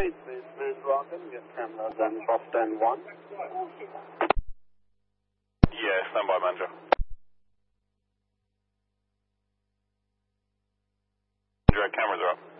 Please, Ms. Rocket, get cameras and drop 10-1. Yeah, stand by, manager. Cameras are up.